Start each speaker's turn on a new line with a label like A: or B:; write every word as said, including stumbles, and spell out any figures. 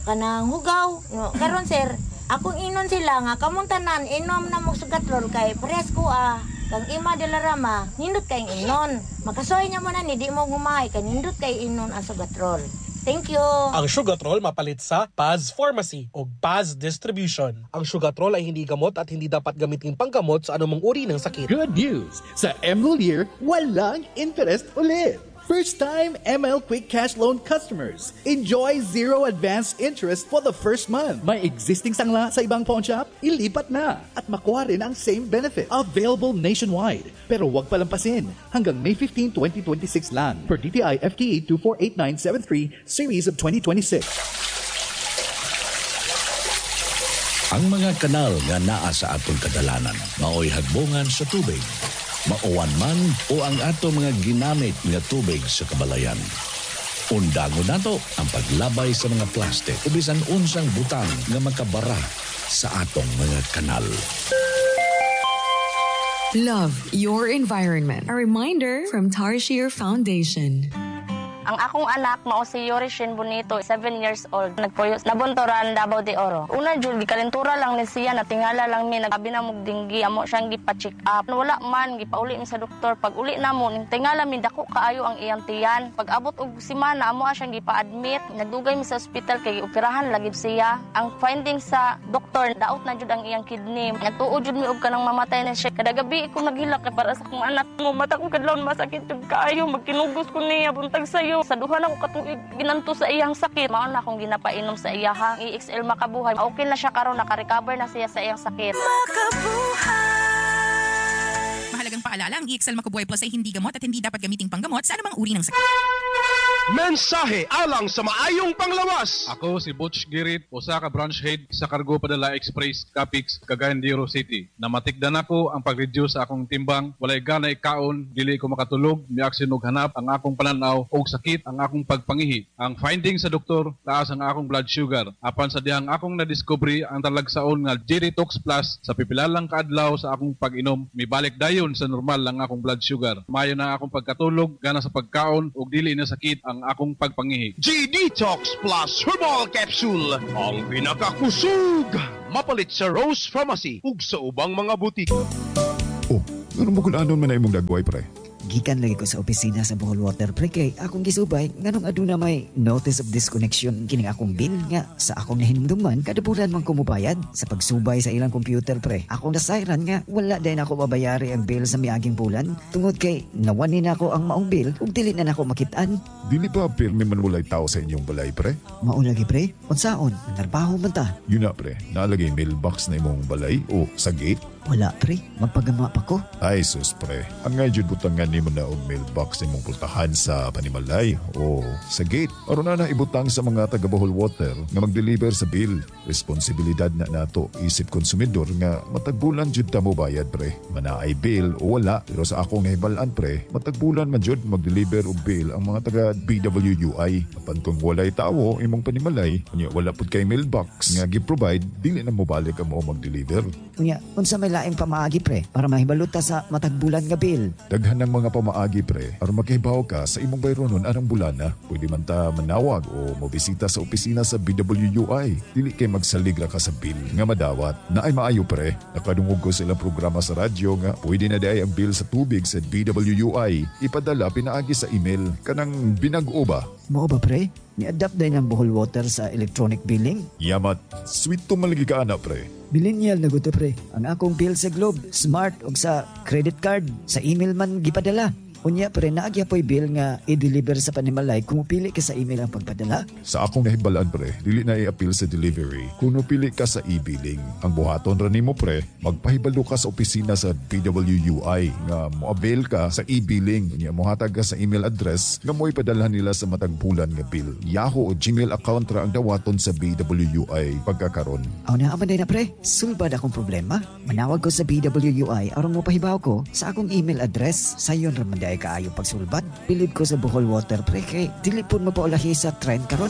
A: kanang hugaw. No, karon sir, akong inon sila nga kamong tanan inom na mo sugatrol kay pares ko ah. Kang ima de la rama, nindot kay inon. Makasoy nya mo na ni di mo gumay kay nindot kay inon ang sugatrol. Thank you.
B: Ang Sugatrol mapalit sa Paz Pharmacy o Paz Distribution. Ang Sugatrol ay hindi gamot at hindi dapat gamitin panggamot sa anumang uri ng sakit.
C: Good news! Sa Emlulier, walang interest ulit. First-time M L Quick Cash Loan customers, enjoy zero advance interest for the first month. May existing sangla sa ibang pawn shop? Ilipat na at makuha rin ang same benefit. Available nationwide. Pero huwag palampasin. Hanggang May fifteenth, twenty twenty-six lang. Per D T I F T A two four eight nine seven three, Series of twenty twenty-six.
D: Ang mga kanal nga naa sa atong kadalanan, mao'y hagbungan sa tubig. Mauwan man o ang ato mga ginamit nga tubig sa kabalayan. Undangon nato ang paglabay sa mga plastic o bisan unsang butang nga makabara sa atong mga kanal.
E: Love your environment. A reminder from Tarshir Foundation.
F: Ang akong anak mao si Yorishin Bonito, seven years old. Nagpuyo nabuntoran Davao de Oro. Una jud gikalentura lang ni siya, natingala lang mi, nagabi na mog dinggi, amo siyang gipa-check up. Wala man gipauli mi sa doktor. Pag uli na mo, tingala mi dako kaayo ang iyang tiyan. Pag abot og semana amo siyang gipa-admit. Nagdugay mi sa ospital kay operahan lagib siya. Ang finding sa doktor, daot na jud ang iyang kidney. Nagtuo jud mi og kanang mamatay na siya. Kada gabi ko naghilak kay para sa akong anak mo. Mata ko kadlawon masakit jud kaayo, magkinugos ko niya buntag sayo. Sa duha na ko katuig ginanto sa iyang sakit. Mao na akong ginapainom sa iyahang E X L Makabuhay. Okay na siya karon, naka-recover na siya sa iyang sakit.
G: Makabuhay! Mahalagang paalala, ang E X L Makabuhay Plus ay hindi gamot at hindi dapat gamiting panggamot sa anumang uri ng sakit.
H: Mensahe alang sa maayong panglawas.
I: Ako si Butch Girit, usa ka branch head sa Cargo Padala Express Capix, Cagayan de Oro City. Namatikdan ako ang pag-reduce sa akong timbang, walay ganay kaon, dili ko makatulog, miaksin og hanap ang akong pananaw og sakit ang akong pagpangihi. Ang finding sa doktor, taas ang akong blood sugar. Apan sa dihang akong nadiscovery ang talagsaon nga G-Detox Plus sa pipilalang kaadlaw sa akong pag-inom, mibalik dayon sa normal ang akong blood sugar. Mayo na akong pagkatulog, gana sa pagkaon ug dili na sakit ang akong pagpangihi.
H: G-Detox Plus Herbal Capsule, ang pinakakusog, mapalit sa Rose Pharmacy ug sa ubang mga butik.
J: Oh, ano mo kung anon man na imong dagway, pre?
K: Gikan lagi ko sa opisina sa Bohol Water pre kay akong gisubay nganong aduna may notice of disconnection kining akong bill nga sa akong nahinumduman kada bulan man ko mobayad sa pagsubay sa ilang computer pre. Akong nasayran nga wala din ako mabayari ang bill sa miaging bulan tungod kay nawani na ako ang maong bill ug dili na nako makitaan.
J: Dili ba pirmi man walay tao sa inyong balay, pre?
K: Mao lagi pre. Unsaon? Narbaho man ta.
J: Yun na, pre. Nalagay mailbox na imong balay o sa gate?
K: Wala pre. Magpagama pa ko.
J: Ay sus, pre. Ang nga jud butangan nimo na og mailbox imong pultahan sa panimalay o sa gate. Aron na na ibutang sa mga taga Bohol Water nga mag-deliver sa bill. Responsibilidad na nato isip konsumidor nga matagbulan jud ta mo bayad, pre. Manaay bill o wala, pero sa akong nahibalan, pre, matagbulan man jud mag-deliver og bill ang mga taga B W U I. Apan kung walay tawo imong panimalay, unya wala pud kay mailbox nga gi-provide, dili na mo balik ang mo mag-deliver.
K: Unya, unsa may laing pamaagi pre para mahibaluta sa matagbulan nga bill?
J: Daghan ng mga pamaagi, pre, aron makahibaw ka sa imong bayronon arang bulana. Pwede man ta manawag o mobisita sa opisina sa B W U I. Dili kay magsalig ra ka sa bill nga madawat. Naay maayo, pre. Nakadungog ko sa ilang programa sa radyo nga pwede na diay ang bill sa tubig sa B W U I ipadala pinaagi sa email kanang binag-o ba?
K: Mao ba pre? Ni-adapt din ang Bohol Water sa electronic billing?
J: Yamat, sweet to malagi ka ana, pre.
K: Millennial na guto pre. Ang akong bill sa Globe, Smart o sa credit card, sa email man gipadala. Unya pre, naagya po'y bill nga i-deliver sa panimalay kung upili ka sa email ang pagpadala.
J: Sa akong nahibalaan, pre, dili na i-appeal sa delivery kung upili ka sa e-billing. Ang buhaton ra nimo, pre, magpahibalo ka sa opisina sa B W U I nga mo-avail ka sa e-billing. Unya mohatag ka sa email address nga mo ipadala nila sa matagbulan nga bill. Yahoo o Gmail account ra ang dawaton sa B W U I pagkakaron.
K: Aw na aman na pre, sulbad akong problema. Manawag ko sa B W U I aron mo pahibaw ko sa akong email address. Sayon ra man kaayo pagsulbad. Bilib ko sa Bohol Water pre kay dili pud mapaulahi sa trend karon.